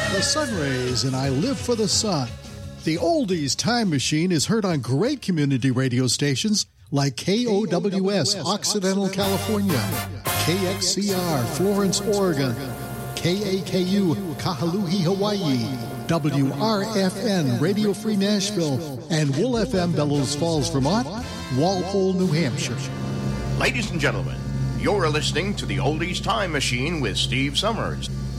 The sun rays and I live for the sun. The Oldies Time Machine is heard on great community radio stations like KOWS, Occidental, California, KXCR, Florence, Oregon, KAKU, Kahului, Hawaii, WRFN, Radio Free Nashville, and Wool FM, Bellows Falls, Vermont, Walpole, New Hampshire. Ladies and gentlemen, you're listening to the Oldies Time Machine with Steve Summers.